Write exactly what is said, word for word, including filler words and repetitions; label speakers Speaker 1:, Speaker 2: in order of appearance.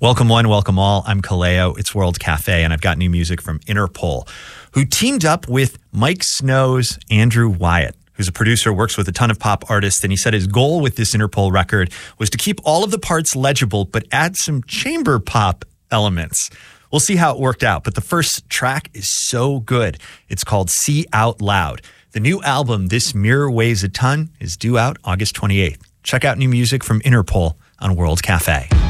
Speaker 1: Welcome one, welcome all. I'm Kaleo. It's World Cafe, and I've got new music from Interpol, who teamed up with Mike Snow's Andrew Wyatt, who's a producer, works with a ton of pop artists, and he said his goal with this Interpol record was to keep all of the parts legible, but add some chamber pop elements. We'll see how it worked out, but the first track is so good. It's called See Out Loud. The new album, This Mirror Weighs a Ton, is due out August twenty-eighth. Check out new music from Interpol on World Cafe.